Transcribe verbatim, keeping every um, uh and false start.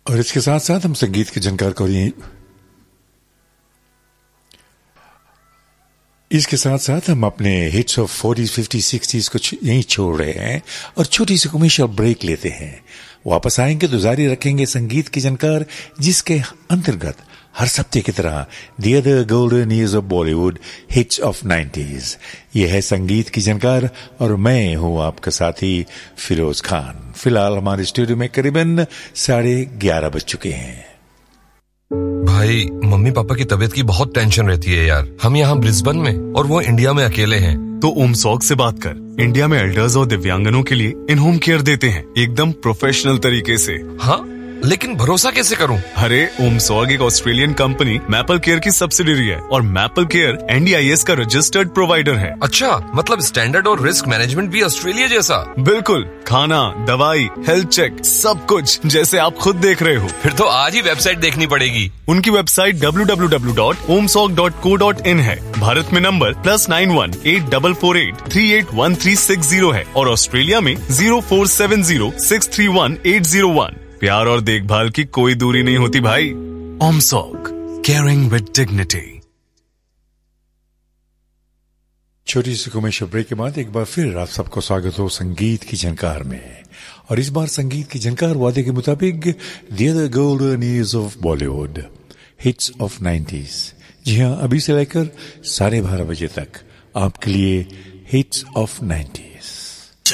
और इसके साथ साथ हम संगीत के जानकार को यही इसके साथ साथ हम अपने hits of forties, fifties, sixties को यहीं छोड़ रहे हैं और छोटी सी कमर्शियल ब्रेक लेते हैं। वापस आएंगे तो जारी रखेंगे संगीत की जानकार, जिसके अंतर्गत हर सप्ताह की तरह the other golden years of Bollywood hits of nineties. यह है संगीत की जानकार और मैं हूं आपका साथी फिरोज खान। फिलहाल हमारे स्टूडियो में करीबन साढ़े ग्यारह बज चुके हैं। भाई, मम्मी पापा की तबीयत की बहुत टेंशन रहती है यार। हम यहाँ ब्रिस्बेन में और वो इंडिया में अकेले हैं। तो ओमसॉग से बात कर। इंडिया में एल्डर्स और दिव्यांगनों के लिए इन होम केयर देते हैं, एकदम प्रोफेशनल तरीके से। हाँ, लेकिन भरोसा कैसे करूं? अरे, ओमसॉग एक ऑस्ट्रेलियन कंपनी मैपल केयर की सब्सिडियरी है और maple care N D I S का रजिस्टर्ड प्रोवाइडर है। अच्छा, मतलब स्टैंडर्ड और रिस्क मैनेजमेंट भी ऑस्ट्रेलिया जैसा? बिल्कुल, खाना, दवाई, हेल्थ चेक, सब कुछ जैसे आप खुद देख रहे हो। फिर तो आज ही वेबसाइट देखनी पड़ेगी। उनकी website W W W dot ओमसॉग dot co dot in है। भारत में number plus nine one eight double four eight three eight one three six zero है और ऑस्ट्रेलिया में zero four seven zero six three one eight zero one. प्यार और देखभाल की कोई दूरी नहीं होती भाई। ओमसॉग, केयरिंग विद डिग्निटी। छोटी सी कमर्शियल ब्रेक के बाद एक बार फिर आप सबको स्वागत हो संगीत की जानकार में। और इस बार संगीत की जानकार वादे के मुताबिक the other golden years of Bollywood hits of nineties. जी हाँ, अभी से लेकर साढ़े बारह बजे तक आपके लिए हिट्स ऑफ नाइंटीज़।